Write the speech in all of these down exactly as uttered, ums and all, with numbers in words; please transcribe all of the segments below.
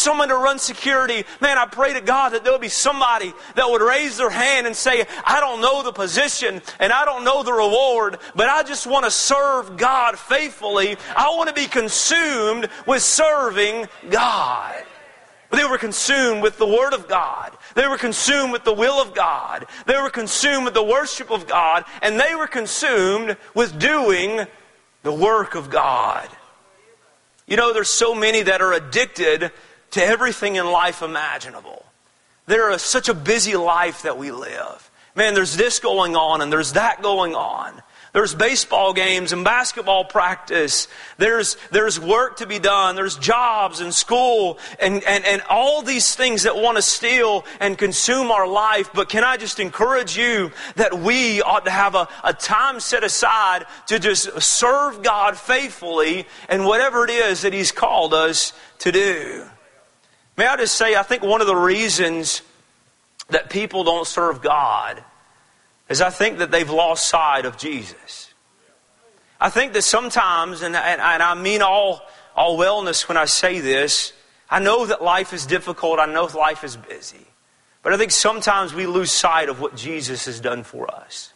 someone to run security, man, I pray to God that there would be somebody that would raise their hand and say, I don't know the position and I don't know the reward, but I just want to serve God faithfully. I want to be consumed with serving God. They were consumed with the Word of God. They were consumed with the will of God. They were consumed with the worship of God. And they were consumed with doing the work of God. You know, there's so many that are addicted to everything in life imaginable. There is such a busy life that we live. Man, there's this going on and there's that going on. There's baseball games and basketball practice. There's, there's work to be done. There's jobs and school and, and, and all these things that want to steal and consume our life. But can I just encourage you that we ought to have a, a time set aside to just serve God faithfully in whatever it is that He's called us to do. May I just say, I think one of the reasons that people don't serve God is I think that they've lost sight of Jesus. I think that sometimes, and, and, and I mean all, all wellness when I say this, I know that life is difficult, I know life is busy. But I think sometimes we lose sight of what Jesus has done for us.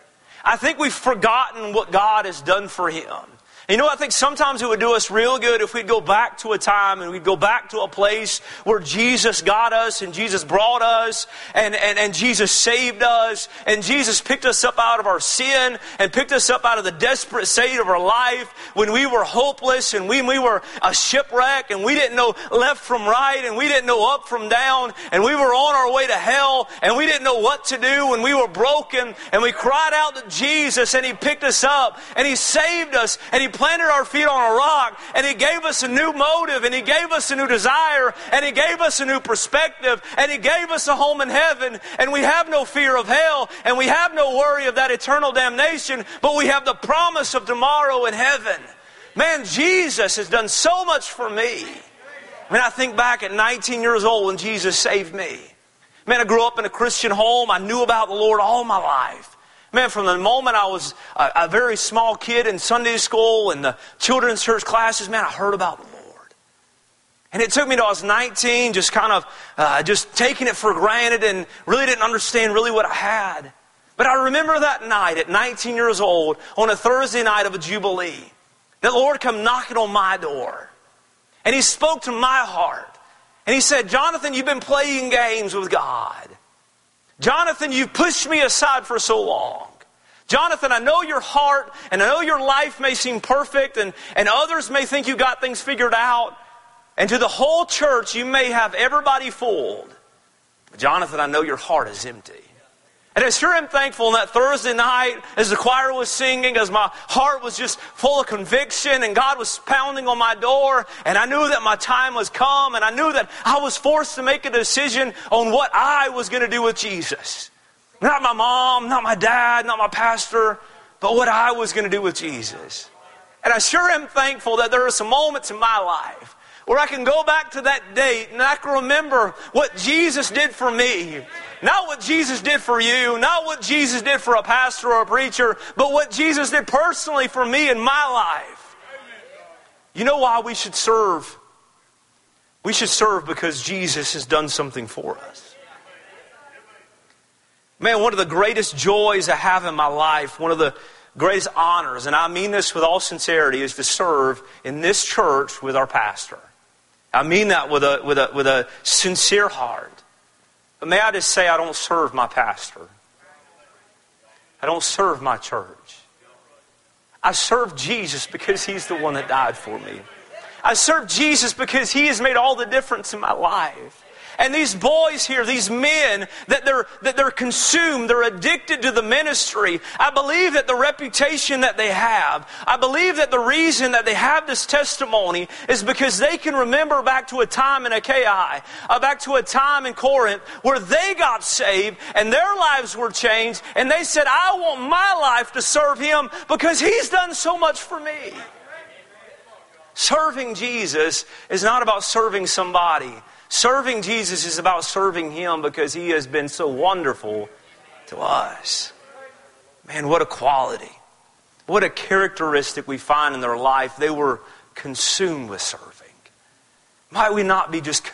I think we've forgotten what God has done for Him. You know, I think sometimes it would do us real good if we'd go back to a time and we'd go back to a place where Jesus got us and Jesus brought us and, and, and Jesus saved us and Jesus picked us up out of our sin and picked us up out of the desperate state of our life when we were hopeless and we, we were a shipwreck and we didn't know left from right and we didn't know up from down and we were on our way to hell and we didn't know what to do and we were broken and we cried out to Jesus and He picked us up and He saved us and He planted our feet on a rock and He gave us a new motive and He gave us a new desire and He gave us a new perspective and He gave us a home in heaven and we have no fear of hell and we have no worry of that eternal damnation, but we have the promise of tomorrow in heaven. Man, Jesus has done so much for me. When I think back at nineteen years old when Jesus saved me. Man, I grew up in a Christian home. I knew about the Lord all my life. Man, from the moment I was a, a very small kid in Sunday school and the children's church classes, man, I heard about the Lord. And it took me till I was nineteen, just kind of uh, just taking it for granted and really didn't understand really what I had. But I remember that night at nineteen years old, on a Thursday night of a Jubilee, the Lord come knocking on my door. And He spoke to my heart. And He said, Jonathan, you've been playing games with God. Jonathan, you've pushed me aside for so long. Jonathan, I know your heart and I know your life may seem perfect and, and others may think you got things figured out. And to the whole church, you may have everybody fooled. But Jonathan, I know your heart is empty. And I sure am thankful on that Thursday night as the choir was singing, as my heart was just full of conviction and God was pounding on my door and I knew that my time was come and I knew that I was forced to make a decision on what I was going to do with Jesus. Not my mom, not my dad, not my pastor, but what I was going to do with Jesus. And I sure am thankful that there are some moments in my life where I can go back to that date and I can remember what Jesus did for me. Not what Jesus did for you, not what Jesus did for a pastor or a preacher, but what Jesus did personally for me in my life. You know why we should serve? We should serve because Jesus has done something for us. Man, one of the greatest joys I have in my life, one of the greatest honors, and I mean this with all sincerity, is to serve in this church with our pastor. I mean that with a, with a, with a sincere heart. But may I just say, I don't serve my pastor. I don't serve my church. I serve Jesus because He's the one that died for me. I serve Jesus because He has made all the difference in my life. And these boys here, these men, that they're, that they're consumed, they're addicted to the ministry. I believe that the reputation that they have, I believe that the reason that they have this testimony is because they can remember back to a time in Achaia, uh, back to a time in Corinth where they got saved and their lives were changed. And they said, I want my life to serve Him because He's done so much for me. Serving Jesus is not about serving somebody. Serving Jesus is about serving Him because He has been so wonderful to us. Man, what a quality. What a characteristic we find in their life. They were consumed with serving. Might we not be just